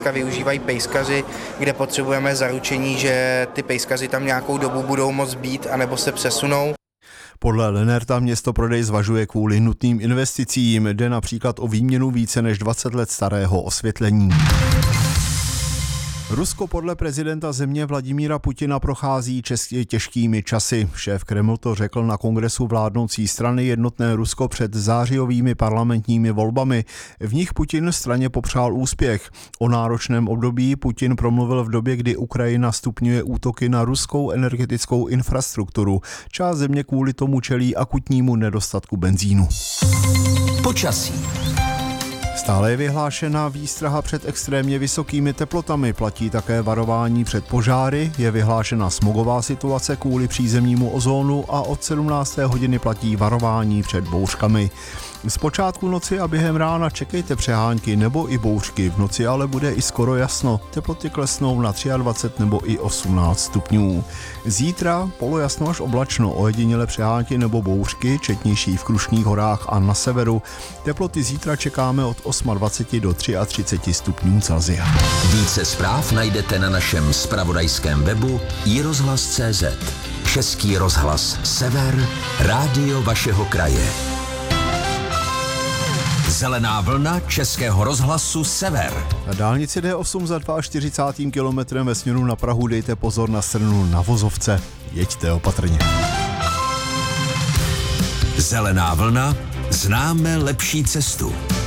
Využívají pejskaři, kde potřebujeme zaručení, že ty pejskaři tam nějakou dobu budou moct být anebo se přesunou. Podle Lenerta město prodej zvažuje kvůli nutným investicím. Jde například o výměnu více než 20 let starého osvětlení. Rusko podle prezidenta země Vladimíra Putina prochází těžkými časy. Šéf Kreml to řekl na kongresu vládnoucí strany Jednotné Rusko před zářijovými parlamentními volbami. V nich Putin straně popřál úspěch. O náročném období Putin promluvil v době, kdy Ukrajina stupňuje útoky na ruskou energetickou infrastrukturu. Část země kvůli tomu čelí akutnímu nedostatku benzínu. Počasí. Stále je vyhlášena výstraha před extrémně vysokými teplotami, platí také varování před požáry, je vyhlášena smogová situace kvůli přízemnímu ozónu a od 17. hodiny platí varování před bouřkami. Z počátku noci a během rána čekejte přehánky nebo i bouřky, v noci ale bude i skoro jasno, teploty klesnou na 23 nebo i 18 stupňů. Zítra polojasno až oblačno, ojediněle přehánky nebo bouřky, četnější v Krušných horách a na severu. Teploty zítra čekáme od 28 do 33 stupňů Celsia. Více zpráv najdete na našem zpravodajském webu iRozhlas.cz. Český rozhlas Sever, rádio vašeho kraje. Zelená vlna Českého rozhlasu Sever. Na dálnici D8 za 42. kilometrem ve směru na Prahu dejte pozor na srnu na vozovce. Jeďte opatrně. Zelená vlna, známe lepší cestu.